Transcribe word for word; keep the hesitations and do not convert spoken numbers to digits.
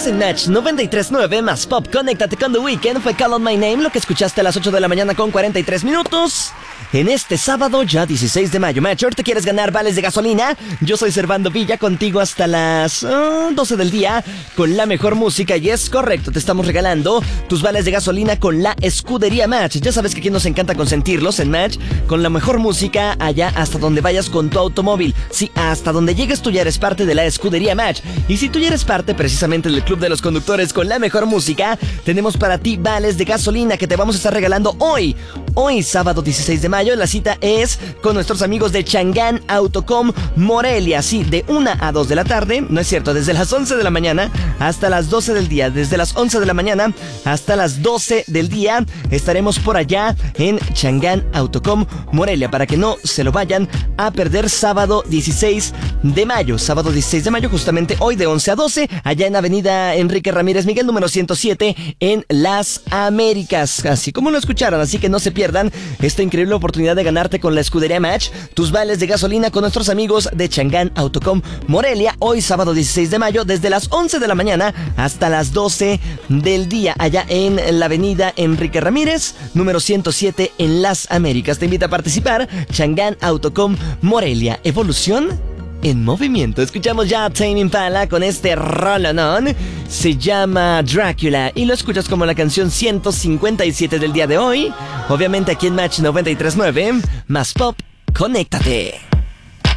Estás en Match noventa y tres punto nueve más Pop. Conéctate con The Weeknd. Fue Call On My Name, lo que escuchaste a las ocho de la mañana con cuarenta y tres minutos. En este sábado, ya dieciséis de mayo. Match, ¿te quieres ganar vales de gasolina? Yo soy Servando Villa, contigo hasta las uh, doce del día con la mejor música. Y es correcto, te estamos regalando tus vales de gasolina con la escudería Match. Ya sabes que aquí nos encanta consentirlos en Match, con la mejor música allá hasta donde vayas con tu automóvil. Sí, hasta donde llegues tú ya eres parte de la escudería Match. Y si tú ya eres parte precisamente del club de los conductores con la mejor música, tenemos para ti vales de gasolina que te vamos a estar regalando hoy. Hoy, sábado dieciséis de mayo, la cita es con nuestros amigos de Chang'an Autocom Morelia. Sí, de una a dos de la tarde, no es cierto, desde las once de la mañana hasta las doce del día. Desde las once de la mañana hasta las doce del día estaremos por allá en Chang'an Autocom Morelia, para que no se lo vayan a perder. Sábado dieciséis de mayo, sábado dieciséis de mayo, justamente hoy de once a doce, allá en Avenida Enrique Ramírez Miguel, número ciento siete, en Las Américas, así como lo escucharon. Así que no se pierdan esta increíble oportunidad de ganarte con la escudería Match tus vales de gasolina con nuestros amigos de Chang'an Autocom Morelia, hoy sábado dieciséis de mayo, desde las once de la mañana hasta las doce del día, allá en la Avenida Enrique Ramírez, número ciento siete, en Las Américas. Te invita a participar Chang'an Autocom Morelia, evolución en movimiento. Escuchamos ya a Tame Impala con este rolonón. Se llama Drácula y lo escuchas como la canción ciento cincuenta y siete del día de hoy. Obviamente aquí en Match noventa y tres punto nueve más Pop. Conéctate.